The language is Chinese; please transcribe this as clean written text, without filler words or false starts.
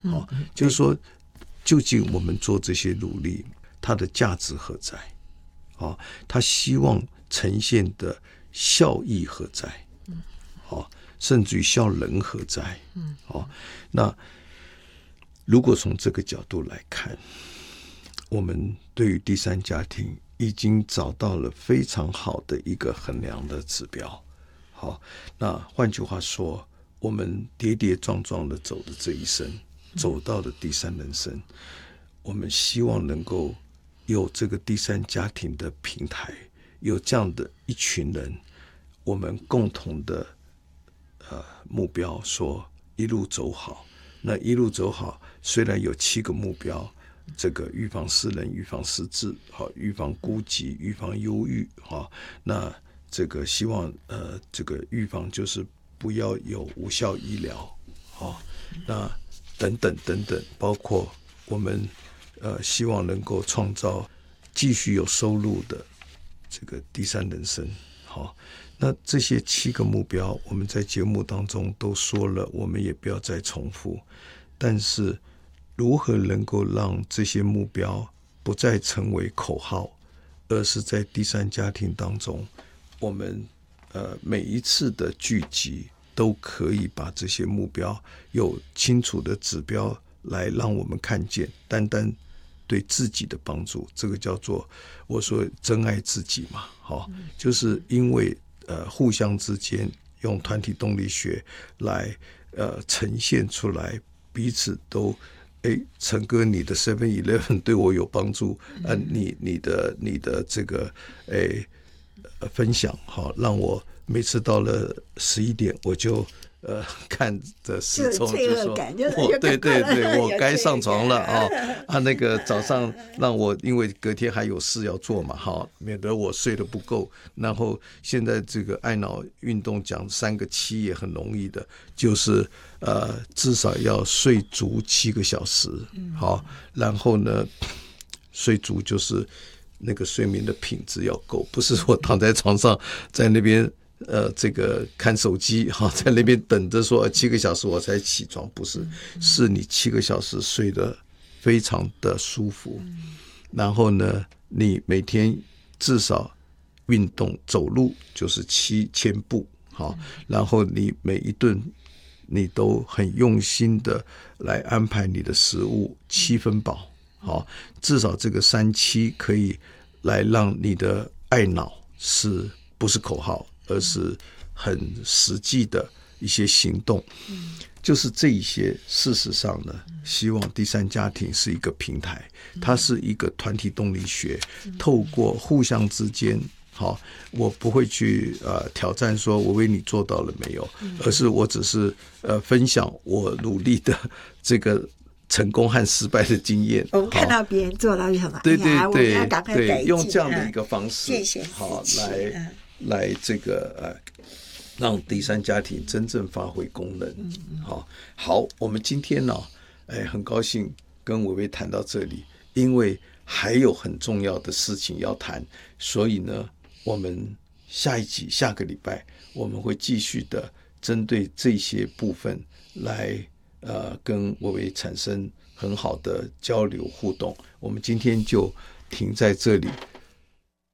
就是说究竟我们做这些努力它的价值何在，他希望呈现的效益何在，甚至于效能何在，那如果从这个角度来看，我们对于第三家庭已经找到了非常好的一个衡量的指标。那换句话说，我们跌跌撞撞的走的这一生，走到了第三人生，我们希望能够有这个第三家庭的平台，有这样的一群人，我们共同的目标，说一路走好。那一路走好，虽然有7个目标，这个预防失能、预防失智、预防孤寂、预防忧郁，那这个希望这个预防就是不要有无效医疗，那等等等等，包括我们希望能够创造继续有收入的这个第三人生。那这些7个目标我们在节目当中都说了，我们也不要再重复，但是如何能够让这些目标不再成为口号，而是在第三家庭当中，我们每一次的聚集都可以把这些目标有清楚的指标来让我们看见，单单对自己的帮助，这个叫做我说真爱自己嘛，就是因为互相之间用团体动力学来呈现出来，彼此都陈哥你的 7-Eleven 对我有帮助，你的这个分享让我每次到了11点我就看着时钟就说对，我该上床了那个早上让我因为隔天还有事要做嘛免得我睡得不够，然后现在这个爱脑运动讲3个7也很容易的，就是至少要睡足7个小时，然后呢睡足就是那个睡眠的品质要够，不是我躺在床上在那边这个看手机在那边等着说7个小时我才起床，不是，是你7个小时睡得非常的舒服，然后呢你每天至少运动走路就是7000步，然后你每一顿你都很用心的来安排你的食物7分饱，至少这个3-7可以来让你的爱脑是不是口号，而是很实际的一些行动，就是这一些。事实上呢，希望第三家庭是一个平台，它是一个团体动力学，透过互相之间我不会去挑战说我为你做到了没有，而是我只是分享我努力的这个成功和失败的经验。 我们看到别人做到什么， 对， 我们要赶快改进， 用这样的一个方式， 谢谢来这个让第三家庭真正发挥功能。好，我们今天呢很高兴跟伟伟谈到这里，因为还有很重要的事情要谈，所以呢我们下一集下个礼拜我们会继续的针对这些部分来跟伟伟产生很好的交流互动。我们今天就停在这里，